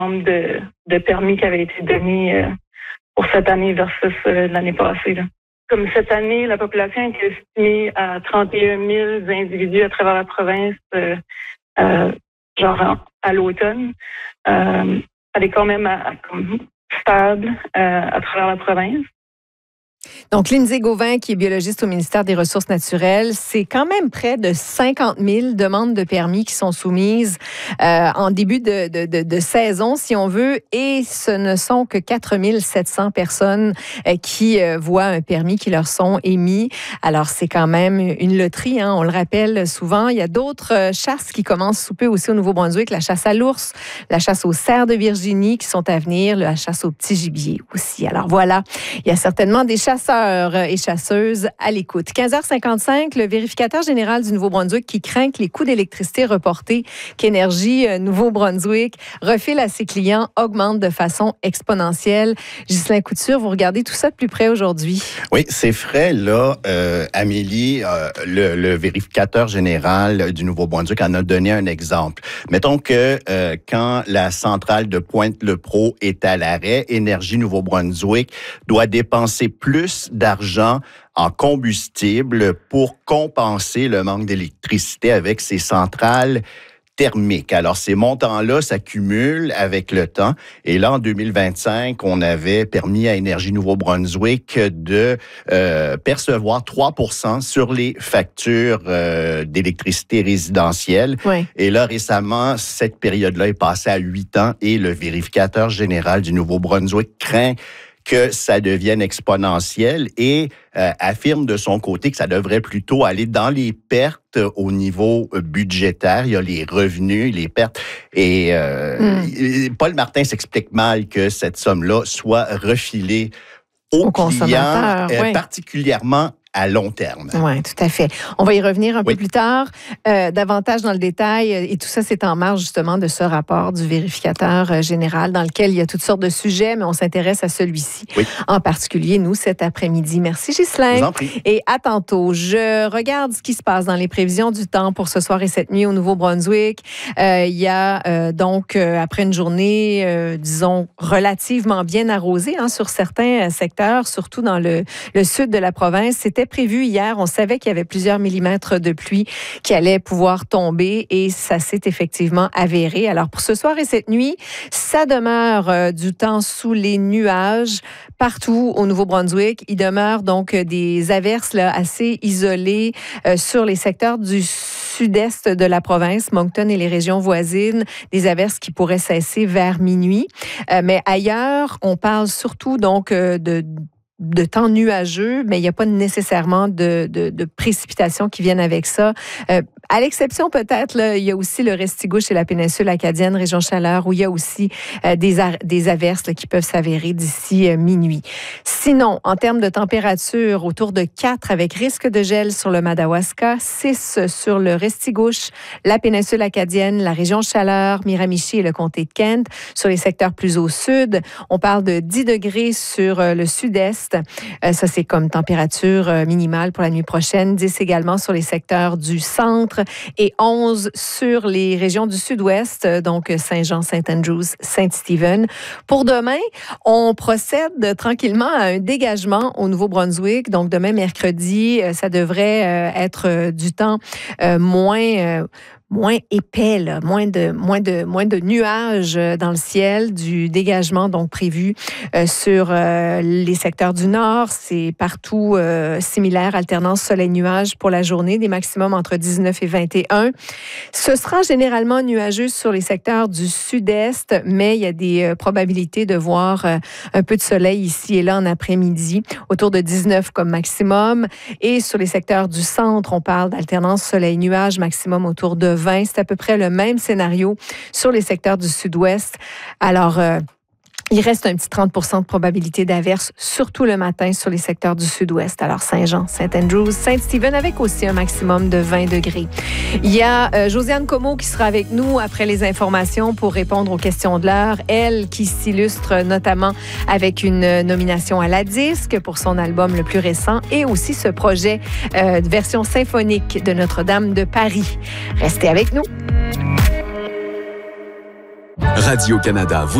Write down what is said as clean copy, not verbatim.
nombre de permis qui avaient été donnés pour cette année versus l'année passée. Là. Comme cette année, la population est estimée à 31 000 individus à travers la province, à l'automne. Elle est quand même stable à travers la province. Donc, Lindsay Gauvin, qui est biologiste au ministère des Ressources naturelles, c'est quand même près de 50 000 demandes de permis qui sont soumises en début de saison, si on veut, et ce ne sont que 4 700 personnes qui voient un permis qui leur sont émis. Alors, c'est quand même une loterie, hein, on le rappelle souvent. Il y a d'autres chasses qui commencent sous peu aussi au Nouveau-Brunswick, la chasse à l'ours, la chasse aux cerfs de Virginie qui sont à venir, la chasse au petit gibier aussi. Alors voilà, il y a certainement des chasseurs et chasseuses à l'écoute. 15h55, le vérificateur général du Nouveau-Brunswick qui craint que les coûts d'électricité reportés qu'Énergie Nouveau-Brunswick refile à ses clients augmentent de façon exponentielle. Ghislain Couture, vous regardez tout ça de plus près aujourd'hui. Oui, c'est frais, là. Amélie, le vérificateur général du Nouveau-Brunswick en a donné un exemple. Mettons que quand la centrale de Pointe-le-Pro est à l'arrêt, Énergie Nouveau-Brunswick doit dépenser plus d'argent en combustible pour compenser le manque d'électricité avec ses centrales thermiques. Alors, ces montants-là s'accumulent avec le temps. Et là, en 2025, on avait permis à Énergie Nouveau-Brunswick de percevoir 3% sur les factures d'électricité résidentielle. Oui. Et là, récemment, cette période-là est passée à 8 ans et le vérificateur général du Nouveau-Brunswick craint que ça devienne exponentiel et affirme de son côté que ça devrait plutôt aller dans les pertes au niveau budgétaire. Il y a les revenus, les pertes. Et Paul Martin s'explique mal que cette somme-là soit refilée aux clients, particulièrement à long terme. Oui, tout à fait. On va y revenir un peu plus tard, davantage dans le détail. Et tout ça, c'est en marge justement de ce rapport du vérificateur général dans lequel il y a toutes sortes de sujets, mais on s'intéresse à celui-ci. Oui. En particulier, nous, cet après-midi. Merci, Ghislain. Je vous en prie. Et à tantôt. Je regarde ce qui se passe dans les prévisions du temps pour ce soir et cette nuit au Nouveau-Brunswick. Il y a donc, après une journée, disons, relativement bien arrosée sur certains secteurs, surtout dans le sud de la province. C'était prévu hier. On savait qu'il y avait plusieurs millimètres de pluie qui allaient pouvoir tomber et ça s'est effectivement avéré. Alors, pour ce soir et cette nuit, ça demeure du temps sous les nuages partout au Nouveau-Brunswick. Il demeure donc des averses là, assez isolées sur les secteurs du sud-est de la province, Moncton et les régions voisines, des averses qui pourraient cesser vers minuit. Mais ailleurs, on parle surtout donc de temps nuageux, mais il n'y a pas nécessairement de précipitations qui viennent avec ça. À l'exception peut-être, là, il y a aussi le Restigouche et la péninsule acadienne, région chaleur, où il y a aussi des averses là, qui peuvent s'avérer d'ici minuit. Sinon, en termes de température, autour de 4 avec risque de gel sur le Madawaska, 6 sur le Restigouche, la péninsule acadienne, la région chaleur, Miramichi et le comté de Kent. Sur les secteurs plus au sud, on parle de 10 degrés sur le sud-est. Ça, c'est comme température minimale pour la nuit prochaine. 10 également sur les secteurs du centre et 11 sur les régions du sud-ouest, donc Saint-Jean, Saint-Andrews, Saint-Stephen. Pour demain, on procède tranquillement à un dégagement au Nouveau-Brunswick. Donc, demain, mercredi, ça devrait être du temps moins épais, là, moins de nuages dans le ciel, du dégagement donc prévu sur les secteurs du nord. C'est partout similaire, alternance soleil-nuage pour la journée, des maximums entre 19 et 21. Ce sera généralement nuageux sur les secteurs du sud-est, mais il y a des probabilités de voir un peu de soleil ici et là en après-midi, autour de 19 comme maximum. Et sur les secteurs du centre, on parle d'alternance soleil-nuage, maximum autour de 20. C'est à peu près le même scénario sur les secteurs du sud-ouest. Alors, il reste un petit 30% de probabilité d'averse, surtout le matin sur les secteurs du sud-ouest. Alors, Saint-Jean, Saint-Andrews, Saint-Stephen, avec aussi un maximum de 20 degrés. Il y a Josiane Comeau qui sera avec nous après les informations pour répondre aux questions de l'heure. Elle qui s'illustre notamment avec une nomination à la disque pour son album le plus récent et aussi ce projet de version symphonique de Notre-Dame de Paris. Restez avec nous. Radio-Canada